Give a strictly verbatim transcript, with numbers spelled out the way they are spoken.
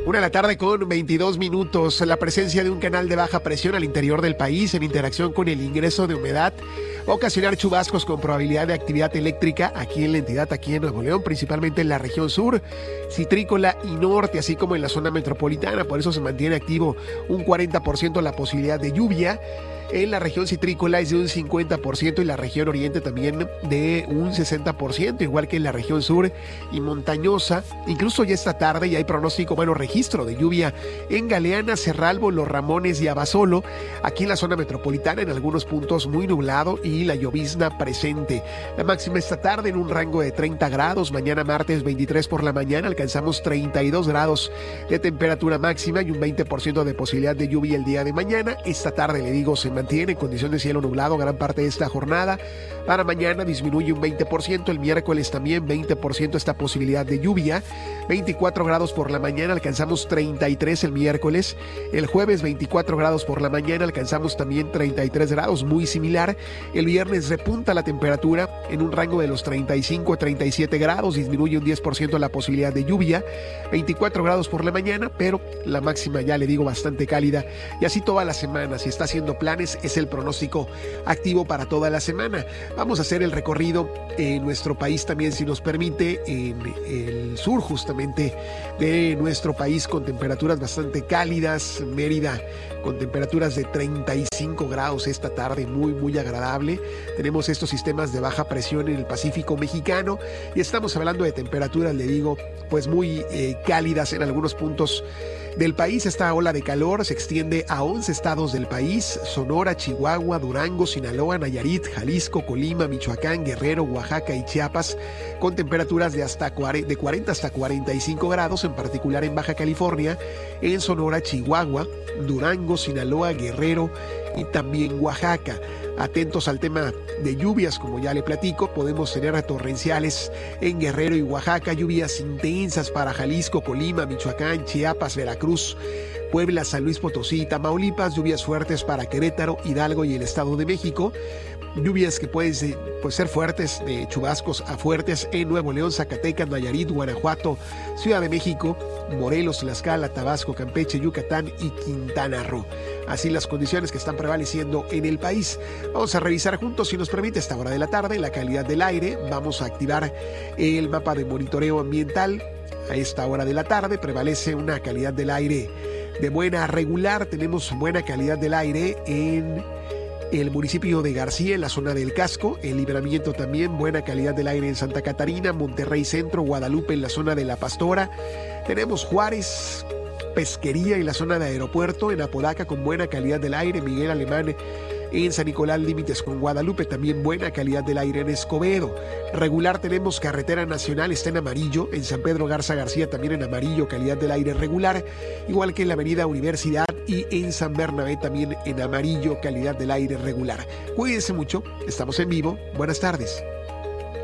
Una de la tarde con veintidós minutos. La presencia de un canal de baja presión al interior del país en interacción con el ingreso de humedad va a ocasionar chubascos con probabilidad de actividad eléctrica aquí en la entidad, aquí en Nuevo León, principalmente en la región sur, citrícola y norte, así como en la zona metropolitana. Por eso se mantiene activo un cuarenta por ciento la posibilidad de lluvia. En la región citrícola es de un cincuenta por ciento y la región oriente también de un sesenta por ciento, igual que en la región sur y montañosa. Incluso ya esta tarde ya hay pronóstico, bueno, registro de lluvia en Galeana, Cerralbo, Los Ramones y Abasolo. Aquí en la zona metropolitana en algunos puntos muy nublado y la llovizna presente. La máxima esta tarde en un rango de treinta grados. Mañana martes veintitrés por la mañana alcanzamos treinta y dos grados de temperatura máxima y un veinte por ciento de posibilidad de lluvia el día de mañana. Esta tarde, le digo, se mantiene en condición de cielo nublado gran parte de esta jornada. Para mañana disminuye un veinte por ciento, el miércoles también veinte por ciento esta posibilidad de lluvia. veinticuatro grados por la mañana, alcanzamos treinta y tres el miércoles. El jueves veinticuatro grados por la mañana, alcanzamos también treinta y tres grados, muy similar. El viernes repunta la temperatura en un rango de los treinta y cinco a treinta y siete grados, disminuye un diez por ciento la posibilidad de lluvia. veinticuatro grados por la mañana, pero la máxima, ya le digo, bastante cálida. Y así toda la semana, si está haciendo planes, es el pronóstico activo para toda la semana. Vamos a hacer el recorrido en nuestro país también, si nos permite, en el sur justamente de nuestro país, con temperaturas bastante cálidas. Mérida con temperaturas de treinta y cinco grados esta tarde, muy muy agradable. Tenemos estos sistemas de baja presión en el Pacífico mexicano y estamos hablando de temperaturas, le digo, pues muy eh, cálidas en algunos puntos del país. Esta ola de calor se extiende a once estados del país: Sonora, Chihuahua, Durango, Sinaloa, Nayarit, Jalisco, Colima, Michoacán, Guerrero, Oaxaca y Chiapas, con temperaturas de hasta de cuarenta hasta cuarenta y cinco grados, en particular en Baja California, en Sonora, Chihuahua, Durango, Sinaloa, Guerrero y también Oaxaca. Atentos al tema de lluvias, como ya le platico, podemos tener torrenciales en Guerrero y Oaxaca, lluvias intensas para Jalisco, Colima, Michoacán, Chiapas, Veracruz, Puebla, San Luis Potosí y Tamaulipas, lluvias fuertes para Querétaro, Hidalgo y el Estado de México, lluvias que pueden pues, ser fuertes, de chubascos a fuertes en Nuevo León, Zacatecas, Nayarit, Guanajuato, Ciudad de México, Morelos, Tlaxcala, Tabasco, Campeche, Yucatán y Quintana Roo. Así las condiciones que están prevaleciendo en el país. Vamos a revisar juntos, si nos permite, esta hora de la tarde, la calidad del aire. Vamos a activar el mapa de monitoreo ambiental. A esta hora de la tarde prevalece una calidad del aire de buena a regular. Tenemos buena calidad del aire en el municipio de García, en la zona del Casco, el Libramiento también, buena calidad del aire en Santa Catarina, Monterrey Centro, Guadalupe, en la zona de La Pastora. Tenemos Juárez, Pesquería, en la zona de Aeropuerto, en Apodaca con buena calidad del aire, Miguel Alemán en San Nicolás, límites con Guadalupe, también buena calidad del aire en Escobedo. Regular tenemos Carretera Nacional, está en amarillo, en San Pedro Garza García también en amarillo, calidad del aire regular, igual que en la avenida Universidad y en San Bernabé también en amarillo, calidad del aire regular. Cuídense mucho, estamos en vivo, buenas tardes.